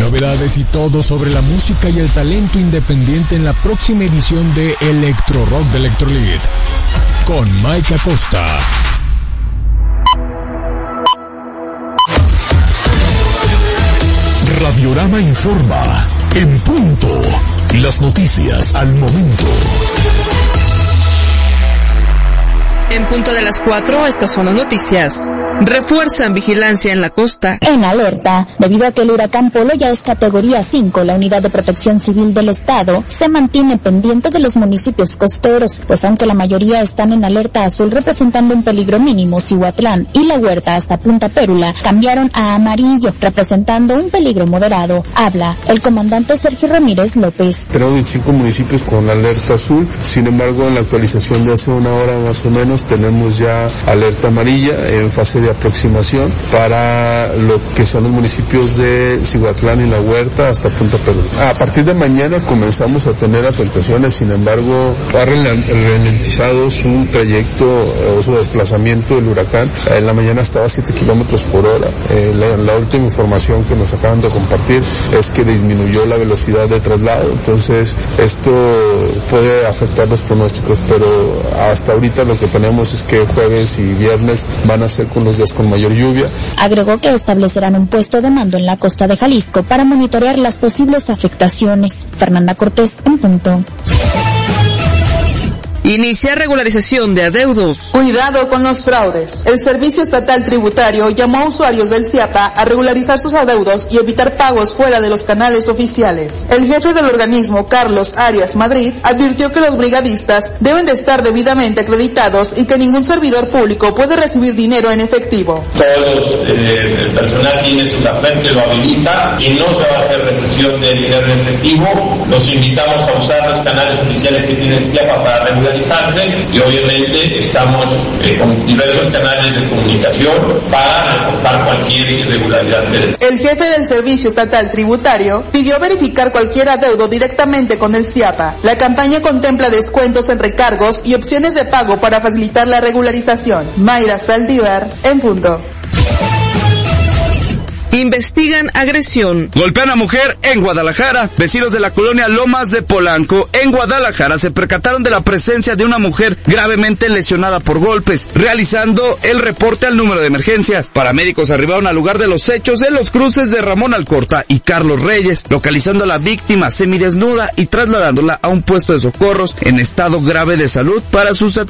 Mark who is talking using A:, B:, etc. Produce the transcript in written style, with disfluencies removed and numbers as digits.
A: Novedades y todo sobre la música y el talento independiente en la próxima edición de Electro Rock de Electrolit con Mike Acosta.
B: Radiorama informa en punto. Las noticias al momento.
C: En punto de las 4, estas son las noticias. Refuerzan vigilancia en la costa.
D: En alerta, debido a que el huracán Polo ya es categoría 5, la Unidad de Protección Civil del Estado se mantiene pendiente de los municipios costeros, pues aunque la mayoría están en alerta azul representando un peligro mínimo, Cihuatlán y La Huerta hasta Punta Pérula cambiaron a amarillo, representando un peligro moderado. Habla el comandante Sergio Ramírez López.
E: Tenemos 25 municipios con alerta azul, sin embargo en la actualización de hace una hora más o menos tenemos ya alerta amarilla en fase de aproximación para lo que son los municipios de Cihuatlán y La Huerta hasta Punta Pérula. A partir de mañana comenzamos a tener afectaciones, sin embargo ha ralentizado su trayecto o su desplazamiento del huracán. En la mañana estaba a 7 kilómetros por hora. La última información que nos acaban de compartir es que disminuyó la velocidad de traslado, entonces esto puede afectar los pronósticos, pero hasta ahorita lo que tenemos es que jueves y viernes van a ser con los días con mayor lluvia.
D: Agregó que establecerán un puesto de mando en la costa de Jalisco para monitorear las posibles afectaciones. Fernanda Cortés, en punto.
C: Inicia regularización de adeudos.
F: Cuidado con los fraudes. El Servicio Estatal Tributario llamó a usuarios del CIAPA a regularizar sus adeudos y evitar pagos fuera de los canales oficiales. El jefe del organismo, Carlos Arias Madrid, advirtió que los brigadistas deben de estar debidamente acreditados y que ningún servidor público puede recibir dinero en efectivo.
G: Todos el personal tiene su café que lo habilita y no se va a hacer recepción de dinero en efectivo. Los invitamos a usar los canales oficiales que tiene el CIAPA para regularizar y obviamente estamos con diversos canales de comunicación para reportar cualquier irregularidad.
F: El jefe del Servicio Estatal Tributario pidió verificar cualquier adeudo directamente con el CIAPA. La campaña contempla descuentos en recargos y opciones de pago para facilitar la regularización. Mayra Saldívar, en punto.
C: Investigan agresión.
H: Golpean a mujer en Guadalajara. Vecinos de la colonia Lomas de Polanco, en Guadalajara, se percataron de la presencia de una mujer gravemente lesionada por golpes. Realizando el reporte al número de emergencias, paramédicos arribaron al lugar de los hechos en los cruces de Ramón Alcorta y Carlos Reyes, localizando a la víctima semidesnuda y trasladándola a un puesto de socorros en estado grave de salud para sus